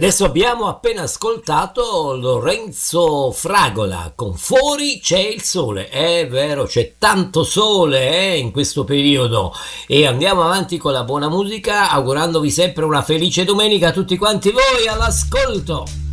Adesso abbiamo appena ascoltato Lorenzo Fragola con Fuori c'è il sole. È vero, c'è tanto sole in questo periodo. E andiamo avanti con la buona musica, augurandovi sempre una felice domenica a tutti quanti voi all'ascolto.